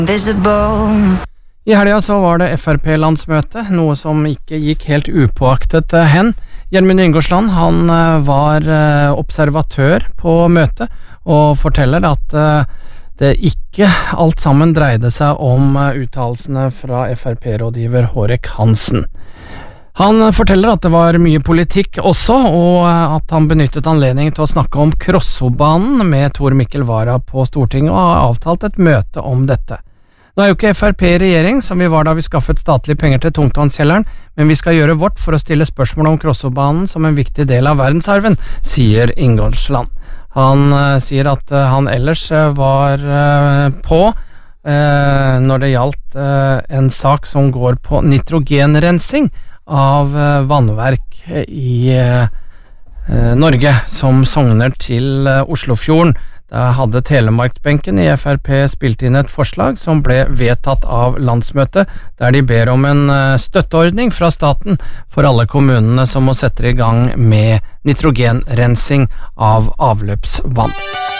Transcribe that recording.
I helga så var det FrP-landsmøte, noe som ikke gikk helt upåaktet hen. Gjermund Ingoldsland, han var observatør på møtet, og forteller at det ikke alt sammen dreide seg om uttalelsene fra FrP-rådgiver Hårek Hansen. Han forteller at det var mye politikk også, og at han benyttet anledningen til å snakke om Krossobanen med Tor Mikkel Wara på Stortinget, og har avtalt et møte om dette. Nå jo ikke FrP i regjering, som vi var da vi skaffet statlige penger til Tungtvannskjelleren, men vi skal gjøre vårt for å stille spørsmål om Krossobanen som en viktig del av verdensarven, sier Ingoldsland. Han sier at han ellers var på når det gjaldt en sak som går på nitrogenrensing av vannverk i Norge som sogner til Oslofjorden. Da hadde Telemarkbenken i FrP spilt inn et forslag som ble vedtatt av landsmøtet, der de ber om en støtteordning fra staten for alle kommunene som må sette i gang med nitrogenrensing av avløpsvann.